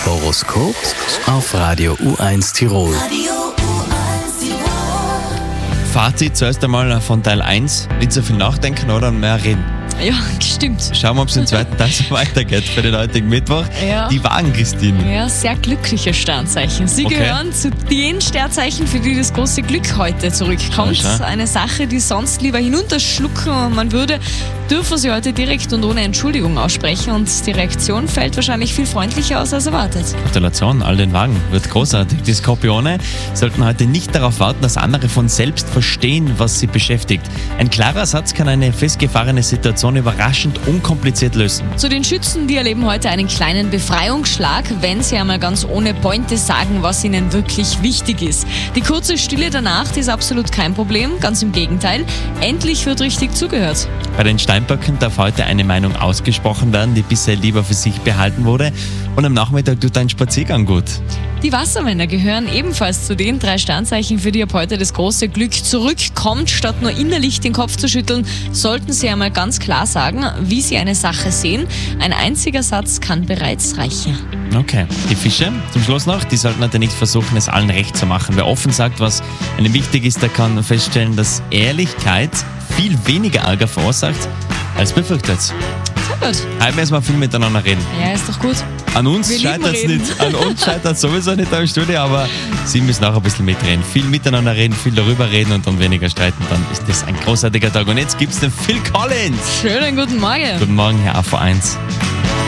Horoskop auf Radio U1 Tirol. Fazit zuerst einmal von Teil 1. Nicht so viel nachdenken oder mehr reden. Ja, stimmt. Schauen wir, ob es im zweiten Teil so weitergeht für den heutigen Mittwoch. Ja. Die Wagen, Christine. Ja, sehr glückliche Sternzeichen. Sie Okay. gehören zu den Sternzeichen, für die das große Glück heute zurückkommt. Schau. Eine Sache, die sonst lieber hinunterschlucken man würde, dürfen Sie heute direkt und ohne Entschuldigung aussprechen und die Reaktion fällt wahrscheinlich viel freundlicher aus als erwartet. Gratulation, all den Wagen. Wird großartig. Die Skorpione sollten heute nicht darauf warten, dass andere von selbst verstehen, was sie beschäftigt. Ein klarer Satz kann eine festgefahrene Situation überraschend unkompliziert lösen. Zu den Schützen, die erleben heute einen kleinen Befreiungsschlag, wenn sie einmal ganz ohne Pointe sagen, was ihnen wirklich wichtig ist. Die kurze Stille danach, die ist absolut kein Problem, ganz im Gegenteil. Endlich wird richtig zugehört. Bei den Steinböcken darf heute eine Meinung ausgesprochen werden, die bisher lieber für sich behalten wurde. Und am Nachmittag tut ein Spaziergang gut. Die Wassermänner gehören ebenfalls zu den 3 Sternzeichen, für die ab heute das große Glück zurückkommt. Statt nur innerlich den Kopf zu schütteln, sollten sie einmal ganz klar sagen, wie sie eine Sache sehen. Ein einziger Satz kann bereits reichen. Okay. Die Fische, zum Schluss noch, die sollten heute nicht versuchen, es allen recht zu machen. Wer offen sagt, was einem wichtig ist, der kann feststellen, dass Ehrlichkeit viel weniger Ärger verursacht, als befürchtet. Sehr gut. Heute müssen wir viel miteinander reden. Ja, ist doch gut. An uns Wir lieben scheitert es reden. nicht. An uns scheitert es sowieso nicht am Studio, aber Sie müssen auch ein bisschen mitreden. Viel miteinander reden, viel darüber reden und dann weniger streiten. Dann ist das ein großartiger Tag. Und jetzt gibt es den Phil Collins. Schönen guten Morgen. Guten Morgen, Herr AV1.